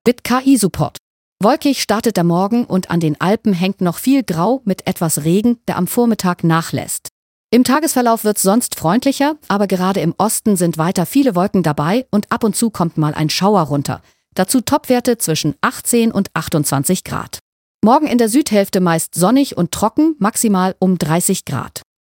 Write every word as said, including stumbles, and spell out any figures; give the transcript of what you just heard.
Mit K I-Support. Wolkig startet der Morgen und an den Alpen hängt noch viel Grau mit etwas Regen, der am Vormittag nachlässt. Im Tagesverlauf wird es sonst freundlicher, aber gerade im Osten sind weiter viele Wolken dabei und ab und zu kommt mal ein Schauer runter. Dazu Topwerte zwischen achtzehn und achtundzwanzig Grad. Morgen in der Südhälfte meist sonnig und trocken, maximal um dreißig Grad.